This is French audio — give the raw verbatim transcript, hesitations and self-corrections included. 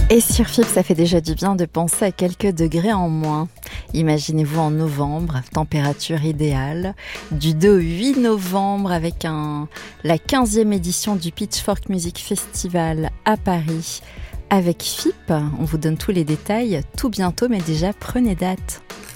Et sur F I P, ça fait déjà du bien de penser à quelques degrés en moins. Imaginez-vous en novembre, température idéale, du deux au huit novembre avec un, la quinzième édition du Pitchfork Music Festival à Paris. Avec F I P, on vous donne tous les détails tout bientôt, mais déjà prenez date.